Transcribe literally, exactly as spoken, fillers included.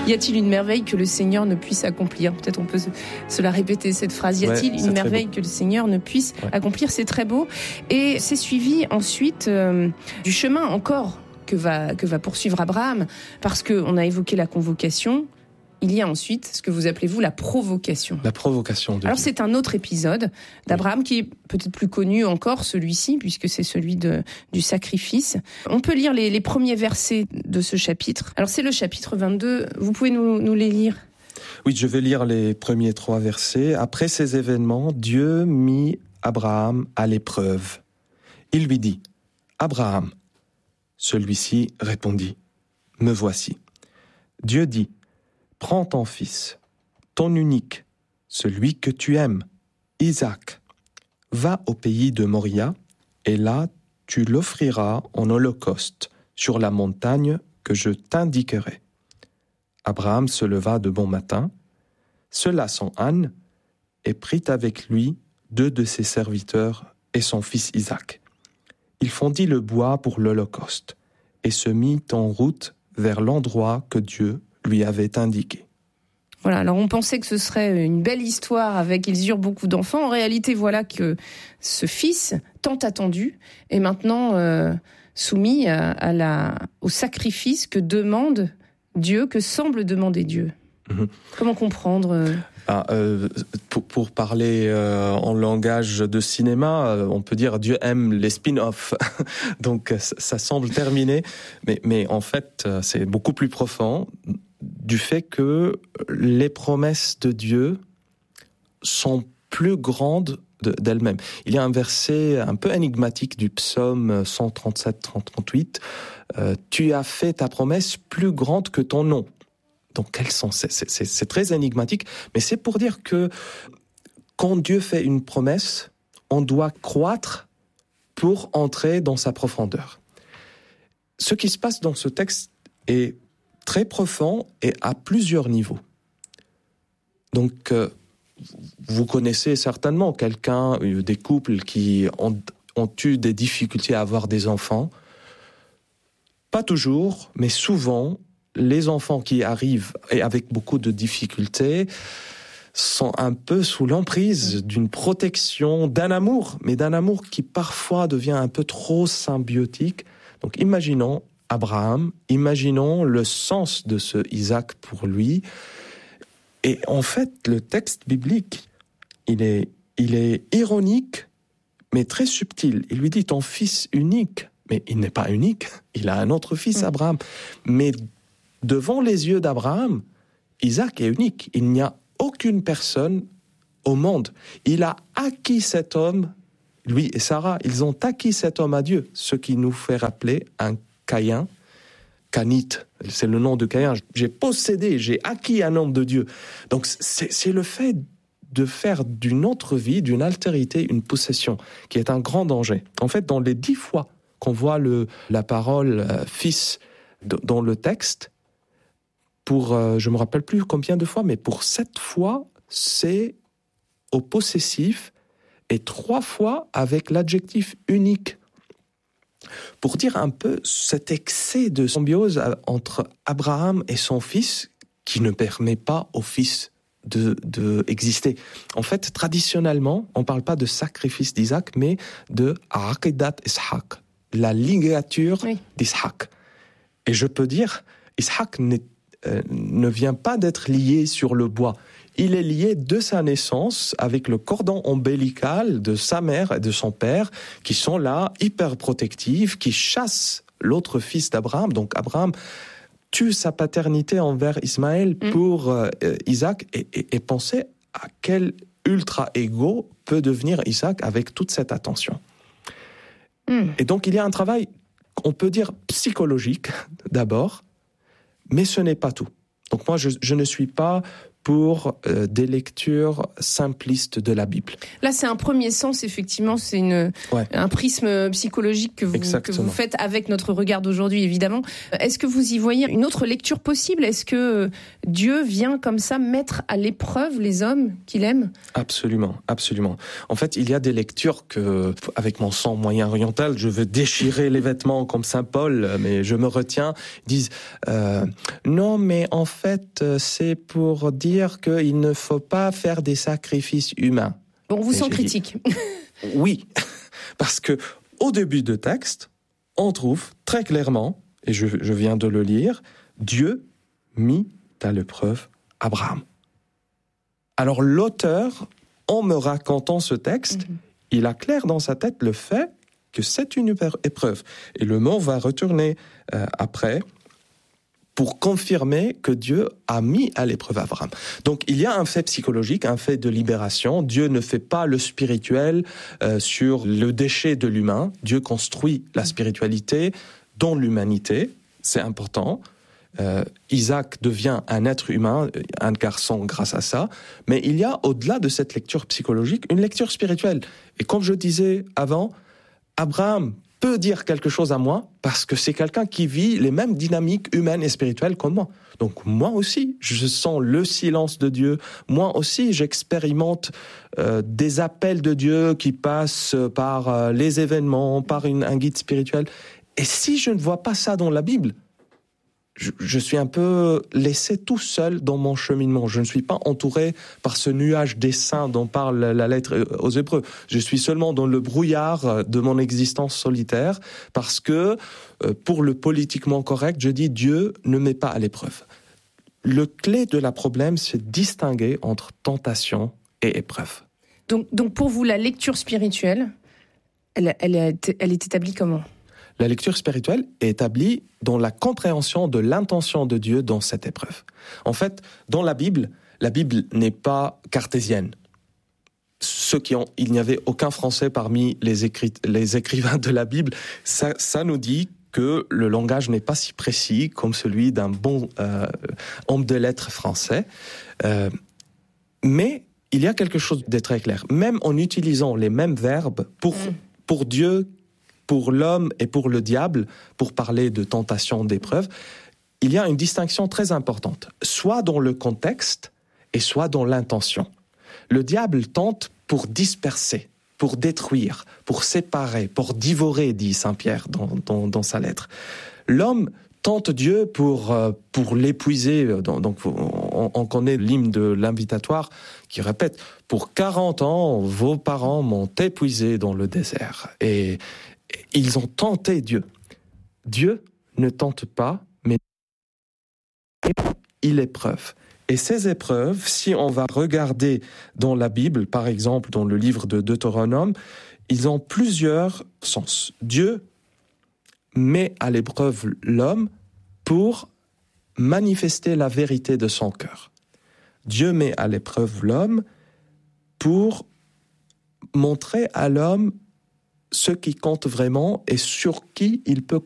Y a-t-il une merveille que le Seigneur ne puisse accomplir ? Peut-être on peut se, se la répéter, cette phrase. Y a-t-il ouais, une merveille que le Seigneur ne puisse ouais. accomplir ? C'est très beau. Et c'est suivi ensuite euh, du chemin encore que va, que va poursuivre Abraham, parce qu'on a évoqué la convocation. Il y a ensuite ce que vous appelez, vous, la provocation. La provocation de Alors, Dieu. c'est un autre épisode d'Abraham oui. qui est peut-être plus connu encore, celui-ci, puisque c'est celui de, du sacrifice. On peut lire les, les premiers versets de ce chapitre. Alors, c'est le chapitre vingt-deux. Vous pouvez nous, nous les lire ? Oui, je vais lire les premiers trois versets. Après ces événements, Dieu mit Abraham à l'épreuve. Il lui dit, « Abraham !» Celui-ci répondit, « Me voici. » Dieu dit, « Prends ton fils, ton unique, celui que tu aimes, Isaac. Va au pays de Moria, et là tu l'offriras en holocauste sur la montagne que je t'indiquerai. » Abraham se leva de bon matin, sella son âne, et prit avec lui deux de ses serviteurs et son fils Isaac. Il fondit le bois pour l'holocauste, et se mit en route vers l'endroit que Dieu lui avait indiqué. Voilà, alors on pensait que ce serait une belle histoire avec ils eurent beaucoup d'enfants. En réalité, voilà que ce fils, tant attendu, est maintenant euh, soumis à, à la, au sacrifice que demande Dieu, que semble demander Dieu. Mmh. Comment comprendre euh... ah, euh, pour, pour parler euh, en langage de cinéma, euh, on peut dire Dieu aime les spin-offs. Donc ça, ça semble terminé, mais, mais en fait euh, c'est beaucoup plus profond du fait que les promesses de Dieu sont plus grandes de, d'elles-mêmes. Il y a un verset un peu énigmatique du psaume cent trente-sept trente-huit. Euh, tu as fait ta promesse plus grande que ton nom. Donc, quel sens ? c'est, c'est, c'est, c'est très énigmatique, mais c'est pour dire que quand Dieu fait une promesse, on doit croître pour entrer dans sa profondeur. Ce qui se passe dans ce texte est très profond et à plusieurs niveaux. Donc, euh, vous connaissez certainement quelqu'un, des couples qui ont, ont eu des difficultés à avoir des enfants. Pas toujours, mais souvent, les enfants qui arrivent, et avec beaucoup de difficultés, sont un peu sous l'emprise d'une protection, d'un amour, mais d'un amour qui parfois devient un peu trop symbiotique. Donc imaginons Abraham, imaginons le sens de ce Isaac pour lui. Et en fait, le texte biblique, il est, il est ironique, mais très subtil. Il lui dit, ton fils unique, mais il n'est pas unique, il a un autre fils, mmh. Abraham. Mais devant les yeux d'Abraham, Isaac est unique. Il n'y a aucune personne au monde. Il a acquis cet homme, lui et Sarah, ils ont acquis cet homme à Dieu, ce qui nous fait rappeler un Caïn, Canite, c'est le nom de Caïn. J'ai possédé, j'ai acquis un homme de Dieu. Donc c'est, c'est le fait de faire d'une autre vie, d'une altérité, une possession, qui est un grand danger. En fait, dans les dix fois qu'on voit le, la parole euh, « fils » dans le texte, pour, euh, je ne me rappelle plus combien de fois, mais pour sept fois, c'est au possessif, et trois fois avec l'adjectif unique. Pour dire un peu cet excès de symbiose entre Abraham et son fils, qui ne permet pas au fils de, de exister. En fait, traditionnellement, on ne parle pas de sacrifice d'Isaac, mais de aqidat Ishaq, la ligature oui. d'Ishaq. Et je peux dire, Ishaq n'est Euh, ne vient pas d'être lié sur le bois. Il est lié de sa naissance avec le cordon ombilical de sa mère et de son père, qui sont là, hyper protectifs, qui chassent l'autre fils d'Abraham. Donc Abraham tue sa paternité envers Ismaël mmh. pour euh, Isaac, et, et, et pensez à quel ultra-égo peut devenir Isaac avec toute cette attention. Mmh. Et donc il y a un travail, on peut dire psychologique d'abord, mais ce n'est pas tout. Donc moi, je, je ne suis pas pour euh, des lectures simplistes de la Bible. Là, c'est un premier sens, effectivement, c'est une, ouais. un prisme psychologique que vous, que vous faites avec notre regard d'aujourd'hui, évidemment. Est-ce que vous y voyez une autre lecture possible ? Est-ce que Dieu vient comme ça mettre à l'épreuve les hommes qu'il aime ? Absolument, absolument. En fait, il y a des lectures que, avec mon sang moyen-oriental, je veux déchirer les vêtements comme Saint Paul, mais je me retiens, ils disent euh, non, mais en fait, c'est pour dire qu'il ne faut pas faire des sacrifices humains. On vous sent critique. Dit, oui, parce que au début du texte, on trouve très clairement, et je, je viens de le lire, Dieu mit à l'épreuve Abraham. Alors l'auteur, en me racontant ce texte, mm-hmm. il a clair dans sa tête le fait que c'est une épreuve. Et le mot va retourner euh, après, pour confirmer que Dieu a mis à l'épreuve Abraham. Donc il y a un fait psychologique, un fait de libération. Dieu ne fait pas le spirituel euh, sur le déchet de l'humain. Dieu construit la spiritualité dans l'humanité. C'est important. Euh, Isaac devient un être humain, un garçon grâce à ça. Mais il y a, au-delà de cette lecture psychologique, une lecture spirituelle. Et comme je disais avant, Abraham peut dire quelque chose à moi parce que c'est quelqu'un qui vit les mêmes dynamiques humaines et spirituelles comme moi. Donc moi aussi, je sens le silence de Dieu. Moi aussi, j'expérimente euh, des appels de Dieu qui passent par euh, les événements, par une, un guide spirituel. Et si je ne vois pas ça dans la Bible, je, je suis un peu laissé tout seul dans mon cheminement. Je ne suis pas entouré par ce nuage des saints dont parle la lettre aux Hébreux. Je suis seulement dans le brouillard de mon existence solitaire parce que, pour le politiquement correct, je dis Dieu ne met pas à l'épreuve. Le clé de la problème, c'est distinguer entre tentation et épreuve. Donc, donc pour vous, la lecture spirituelle, elle, elle, est, elle est établie comment ? La lecture spirituelle est établie dans la compréhension de l'intention de Dieu dans cette épreuve. En fait, dans la Bible, la Bible n'est pas cartésienne. Ceux qui ont, il n'y avait aucun Français parmi les, écrit, les écrivains de la Bible. Ça, ça nous dit que le langage n'est pas si précis comme celui d'un bon euh, homme de lettres français. Euh, mais il y a quelque chose de très clair. Même en utilisant les mêmes verbes pour, mmh. pour Dieu, pour l'homme et pour le diable, pour parler de tentation, d'épreuve, il y a une distinction très importante, soit dans le contexte et soit dans l'intention. Le diable tente pour disperser, pour détruire, pour séparer, pour dévorer, dit Saint Pierre dans, dans, dans sa lettre. L'homme tente Dieu pour, pour l'épuiser. Donc, on, on connaît l'hymne de l'invitatoire qui répète « Pour quarante ans, vos parents m'ont épuisé dans le désert. » Et ils ont tenté Dieu. Dieu ne tente pas, mais il épreuve. Et ces épreuves, si on va regarder dans la Bible, par exemple dans le livre de Deutéronome, ils ont plusieurs sens. Dieu met à l'épreuve l'homme pour manifester la vérité de son cœur. Dieu met à l'épreuve l'homme pour montrer à l'homme ce qui compte vraiment et sur qui il peut